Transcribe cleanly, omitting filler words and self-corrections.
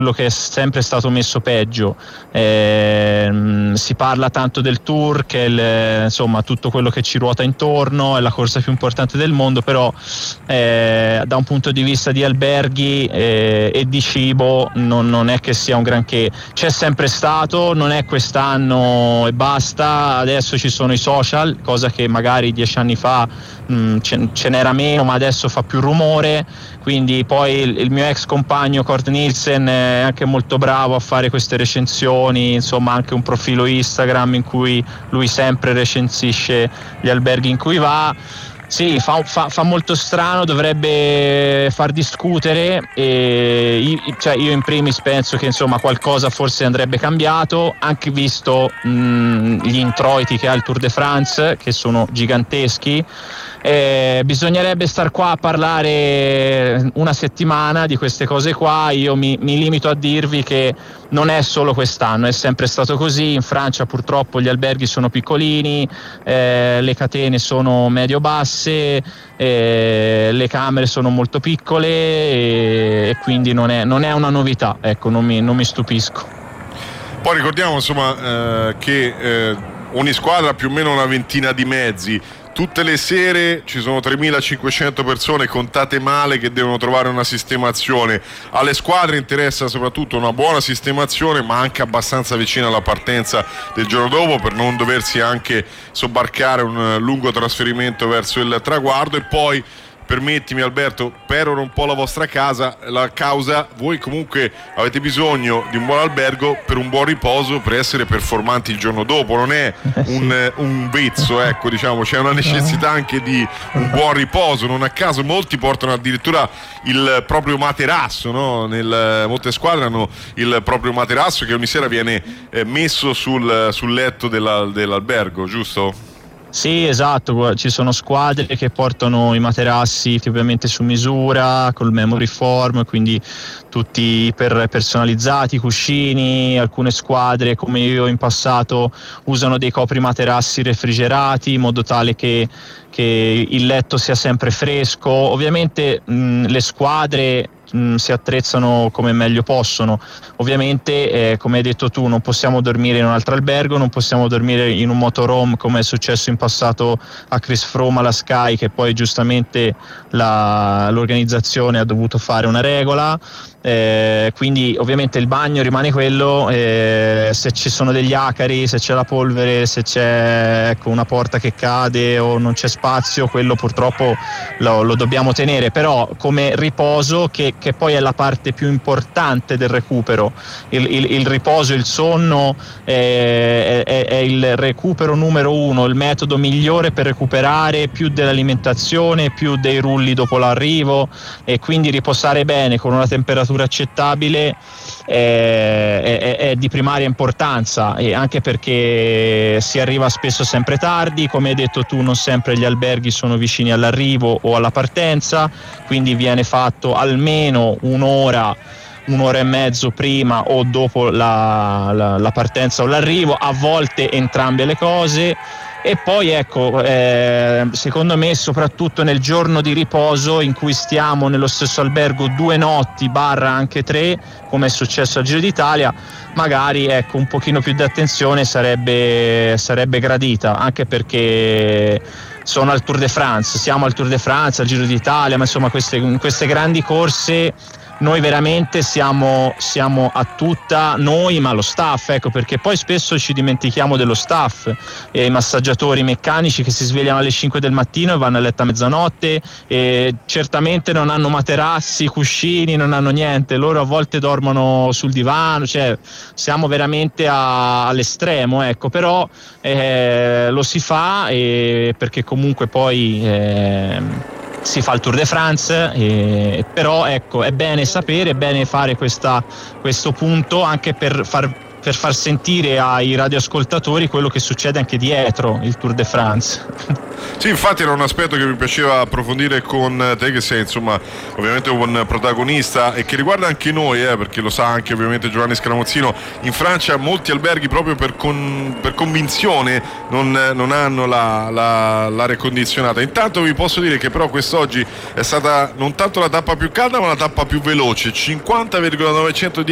quello che è sempre stato messo peggio. Si parla tanto del Tour, che è insomma tutto quello che ci ruota intorno, è la corsa più importante del mondo, però da un punto di vista di alberghi e di cibo non è che sia un granché. C'è sempre stato, non è quest'anno e basta. Adesso ci sono i social, cosa che magari 10 anni fa ce n'era meno, ma adesso fa più rumore. Quindi poi il mio ex compagno Kurt Nielsen è anche molto bravo a fare queste recensioni, insomma anche un profilo Instagram in cui lui sempre recensisce gli alberghi in cui va. Sì, fa molto strano, dovrebbe far discutere, e io in primis penso che insomma qualcosa forse andrebbe cambiato, anche visto gli introiti che ha il Tour de France, che sono giganteschi. Bisognerebbe star qua a parlare una settimana di queste cose qua. Io mi limito a dirvi che non è solo quest'anno, è sempre stato così. In Francia purtroppo gli alberghi sono piccolini, le catene sono medio-basse, le camere sono molto piccole, e quindi non è una novità, ecco, non mi stupisco. Poi ricordiamo insomma che ogni squadra ha più o meno una ventina di mezzi. Tutte le sere ci sono 3.500 persone contate male che devono trovare una sistemazione. Alle squadre interessa soprattutto una buona sistemazione, ma anche abbastanza vicina alla partenza del giorno dopo, per non doversi anche sobbarcare un lungo trasferimento verso il traguardo. E poi, permettimi Alberto, peroro un po' la vostra causa, voi comunque avete bisogno di un buon albergo per un buon riposo, per essere performanti il giorno dopo. Non è un vezzo, ecco, diciamo, c'è una necessità anche di un buon riposo. Non a caso molti portano addirittura il proprio materasso, no? Molte squadre hanno il proprio materasso che ogni sera viene messo sul letto dell'albergo, giusto? Sì, esatto, ci sono squadre che portano i materassi ovviamente su misura, col memory foam, quindi tutti personalizzati, cuscini. Alcune squadre, come io in passato, usano dei coprimaterassi refrigerati in modo tale che il letto sia sempre fresco. Ovviamente le squadre si attrezzano come meglio possono. Ovviamente, come hai detto tu, non possiamo dormire in un altro albergo, non possiamo dormire in un motorhome come è successo in passato a Chris Froome alla Sky, che poi giustamente l'organizzazione ha dovuto fare una regola. Quindi ovviamente il bagno rimane quello, se ci sono degli acari, se c'è la polvere, se c'è una porta che cade o non c'è spazio, quello purtroppo lo dobbiamo tenere. Però come riposo, che poi è la parte più importante del recupero, il riposo, il sonno è il recupero numero uno, il metodo migliore per recuperare, più dell'alimentazione, più dei rulli dopo l'arrivo. E quindi riposare bene con una temperatura accettabile è di primaria importanza, e anche perché si arriva spesso sempre tardi. Come hai detto tu, non sempre gli alberghi sono vicini all'arrivo o alla partenza, quindi viene fatto almeno un'ora e mezzo prima o dopo la partenza o l'arrivo, a volte entrambe le cose. E poi ecco, secondo me, soprattutto nel giorno di riposo in cui stiamo nello stesso albergo 2 notti / anche 3, come è successo al Giro d'Italia, magari ecco un pochino più di attenzione sarebbe gradita, anche perché sono al Tour de France, siamo al Tour de France, al Giro d'Italia, ma insomma queste grandi corse noi veramente siamo a tutta noi, ma lo staff, ecco, perché poi spesso ci dimentichiamo dello staff, i massaggiatori meccanici che si svegliano alle 5 del mattino e vanno a letto a mezzanotte, e certamente non hanno materassi, cuscini, non hanno niente, loro a volte dormono sul divano, cioè siamo veramente all'estremo, ecco. Però lo si fa, perché comunque poi si fa il Tour de France, però ecco, è bene sapere, è bene fare questo punto, anche per far sentire ai radioascoltatori quello che succede anche dietro il Tour de France. Sì, infatti era un aspetto che mi piaceva approfondire con te, che sei insomma ovviamente un protagonista e che riguarda anche noi, perché lo sa anche ovviamente Giovanni Scaramuzzino. In Francia molti alberghi, proprio per convinzione, non hanno l'aria condizionata. Intanto vi posso dire che però quest'oggi è stata non tanto la tappa più calda, ma la tappa più veloce, 50,910